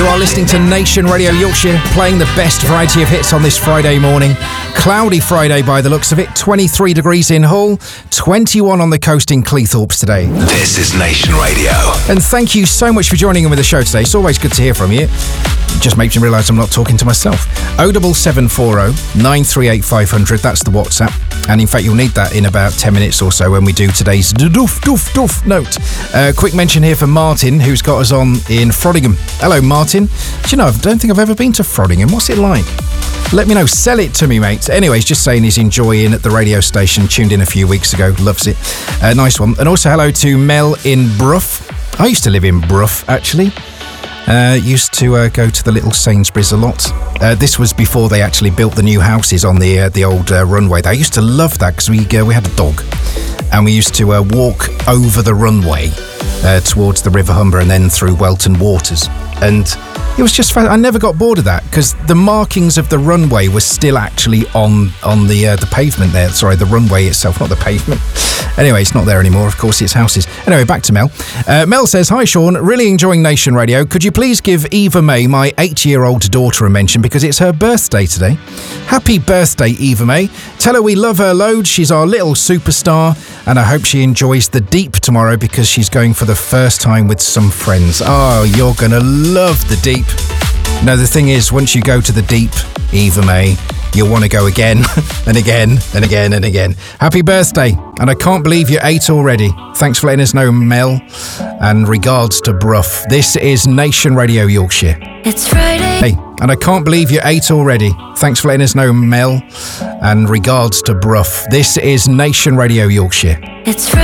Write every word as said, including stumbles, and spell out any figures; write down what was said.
are listening to Nation Radio Yorkshire, playing the best variety of hits on this Friday morning. Cloudy Friday by the looks of it. twenty-three degrees in Hull, twenty-one on the coast in Cleethorpes today. This is Nation Radio. And thank you so much for joining in with the show today. It's always good to hear from you. It just makes me realise I'm not talking to myself. oh double seven four oh, nine three eight five hundred, that's the WhatsApp. And in fact, you'll need that in about ten minutes or so when we do today's doof, doof, doof note. Uh, quick mention here for Martin, who's got us on in Frodingham. Hello, Martin. Do you know, I don't think I've ever been to Frodingham. What's it like? Let me know. Sell it to me, mate. Anyways, just saying he's enjoying at the radio station. Tuned in a few weeks ago. Loves it. Uh, nice one. And also hello to Mel in Brough. I used to live in Brough, actually. Uh, used to uh, go to the little Sainsbury's a lot. Uh, this was before they actually built the new houses on the uh, the old uh, runway. I used to love that because we uh, we had a dog, and we used to uh, walk over the runway uh, towards the River Humber and then through Welton Waters. And it was just fun. I never got bored of that because the markings of the runway were still actually on on the uh, the pavement there. Sorry, the runway itself, not the pavement. Anyway, it's not there anymore. Of course, it's houses. Anyway, back to Mel. Uh, Mel says, "Hi, Sean. Really enjoying Nation Radio. Could you please give Eva May, my eight-year-old daughter, a mention because it's her birthday today? Happy birthday, Eva May. Tell her we love her loads. She's our little superstar, and I hope she enjoys the Deep tomorrow because she's going for the first time with some friends. Oh, you're gonna love the Deep." No, the thing is, once you go to the Deep, Eva May, you'll want to go again and again and again and again. Happy birthday, and I can't believe you're eight already. Thanks for letting us know, Mel, and regards to Brough. This is Nation Radio Yorkshire. It's Friday. Hey, and I can't believe you're eight already. Thanks for letting us know, Mel, and regards to Brough. This is Nation Radio Yorkshire. It's Friday.